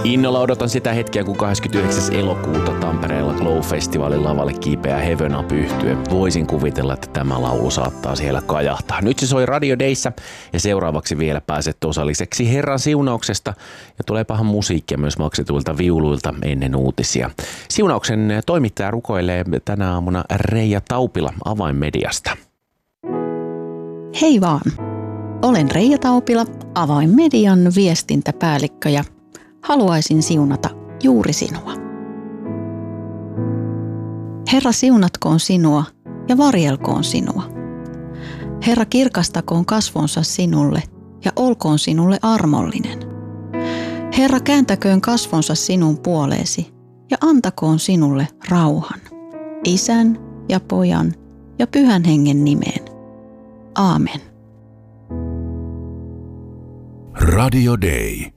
Innolla odotan sitä hetkeä, kun 29. elokuuta Tampereella Glow-festivaalin lavalle kiipeää Heaven Up -yhtye. Voisin kuvitella, että tämä laulu saattaa siellä kajahtaa. Nyt se soi Radio Dayssä ja seuraavaksi vielä pääset osalliseksi Herran siunauksesta. Ja tuleepahan musiikkia myös maksetuilta viuluilta ennen uutisia. Siunauksen toimittaja rukoilee tänä aamuna Reija Taupila Avainmediasta. Hei vaan! Olen Reija Taupila, Avainmedian viestintäpäällikkö ja haluaisin siunata juuri sinua. Herra siunatkoon sinua ja varjelkoon sinua. Herra kirkastakoon kasvonsa sinulle ja olkoon sinulle armollinen. Herra kääntäköön kasvonsa sinun puoleesi ja antakoon sinulle rauhan. Isän ja Pojan ja Pyhän Hengen nimeen. Aamen. Radio Day.